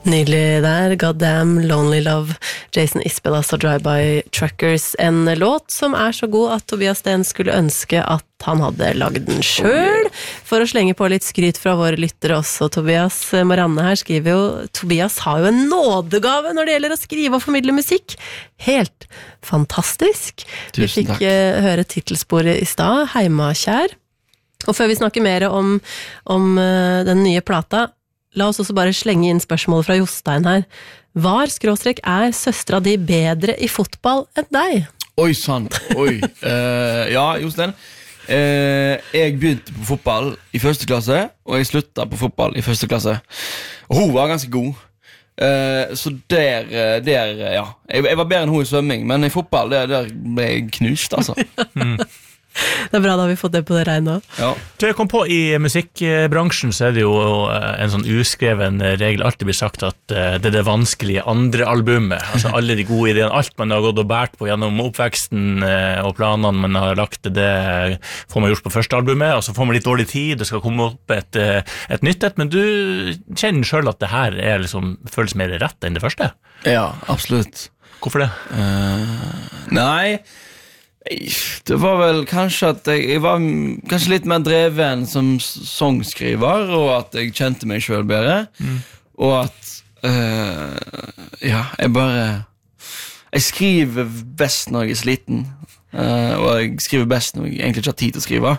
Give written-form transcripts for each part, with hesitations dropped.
Nydelig der, Goddamn Lonely Love, Jason Isbell, altså Drive-By Truckers, en låt som så god at Tobias Sten skulle ønske at han hadde lagd den selv, for å slenge på litt skryt fra våre lyttere også. Tobias Marianne her skriver jo, Tobias har jo en nådegave når det gjelder å skrive og formidle musikk. Helt fantastisk. Vi fikk høre titelsporet i stad, Heimakjær. Og før vi snakker mer om den nye plata, la oss også bare slenge inn spørsmålet fra Jostein her. Søstera di bedre i fotball enn deg? Oi, sann. Ja, Jostein. Jeg begynte på fotball i første klasse, og jeg sluttet på fotball i første klasse. Og hun var ganske god. Så der ja. Jeg var bedre enn hun i svømming, men i fotball, der ble jeg knust, altså. Det bra da vi fått det på det regnet også. Ja. Så jeg kom på i musikkbransjen så det jo en sånn uskreven regel alltid blir sagt at det det vanskelige andre albumet, altså alle de gode ideene, alt man har gått og bært på gjennom oppveksten og planene man har lagt det får man gjort på første albumet, og så får man litt dårlig tid, det skal komme opp et nytt men du kjenner selv at det her liksom, føles mer rett enn det første? Ja, absolutt. Hvorfor det? Nei, det var vel kanskje at jeg var kanskje litt mer dreven som songskriver, og at jeg kjente meg selv bedre, og at ja, jeg skriver best når jeg sliten, og jeg skriver best når jeg egentlig ikke har tid til å skrive,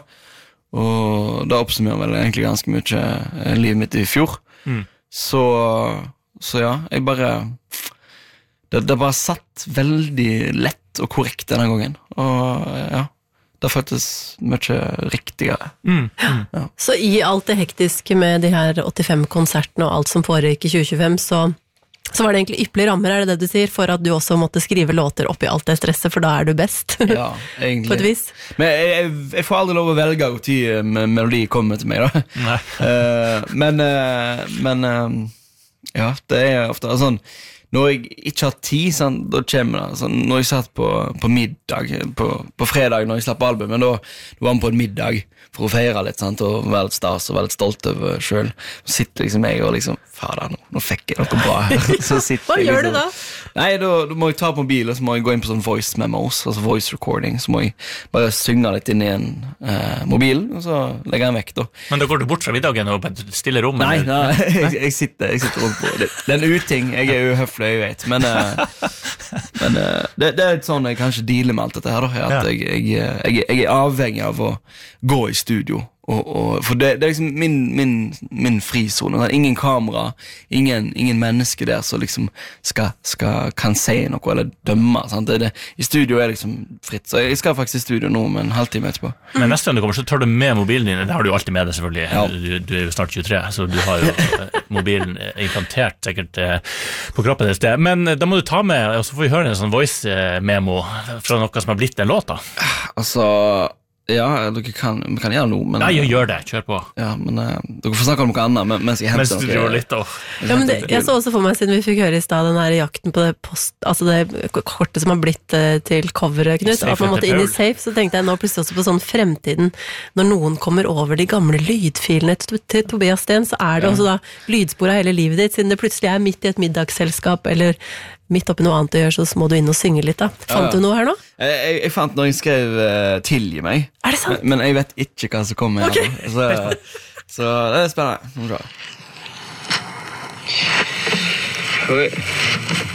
og da oppsummerer vel egentlig ganske mye livet mitt i fjor. Så ja, jeg bare det bare satt veldig lett og korrekt denne gangen, og ja, det føltes mye riktigere. Ja. Så i alt det hektiske med de her 85-konsertene og alt som foregikk i 2025, så var det egentlig ypperlige rammer, det du sier, for at du også måtte skrive låter oppi alt det stresset, for da du best. Ja, egentlig. På et vis. Men jeg får aldri lov å velge hvor tid melodi kommer til meg, da. Men ja, det ofte sånn, når jeg ikke har tid, sånn, da kommer det sånn, når jeg satt på middag på fredag når jeg slapp albumet, da var jeg på en middag for å feire litt, sant, og være litt stas og være litt stolt over selv. Så sitter liksom jeg og liksom, fader, nå fikk jeg noe bra her. Hva gjør du da? Nei, da må jeg ta på mobilen, og så må jeg gå inn på sånn voice memos, altså voice recording, så må jeg bare synge litt inn i en mobilen, og så legger jeg den vekk da. Men da går du bort fra middagen og stille rom? Nei, jeg sitter rundt på det. Det en uting, jeg uhøflig, jeg vet, men det litt sånn jeg kanskje dealer med alt dette her, da, at jeg avhengig av å gå i studio, for det liksom min frizone, ingen kamera, ingen menneske der som liksom kan si noe eller dømme, sant? I studio liksom fritt, så jeg skal faktisk i studio nå med en halvtime etterpå. Men neste gang du kommer så tar du med mobilen din, det har du jo alltid med deg selvfølgelig, ja. Du jo snart 23, så du har jo mobilen implantert sikkert på kroppen et sted, men da må du ta med, og så får vi høre en sånn voice memo fra noe som har blitt en låt da. Altså ja, dere kan gjøre noe, men nei, gjør det, kjør på. Ja, men dere får snakke om noe annet mens jeg henter noe litt, ja, men jeg så også for meg, siden vi fikk høre i sted den her jakten på altså det kortet som har blitt til coveret, Knut, at man måtte inn i safe, så tenkte jeg nå plutselig også på sånn fremtiden, når noen kommer over de gamle lydfilene til Tobias Sten, så det også da lydspor av hele livet ditt, siden det plutselig midt i et middagsselskap, eller midt oppi noe annet å gjøre, så må du inn og synge litt da. Fant du noe her nå? Jeg fant når jeg skrev tilgi meg. Det sant? Men jeg vet ikke hva som kommer her. Okay. Så det spennende. Nå skal jeg.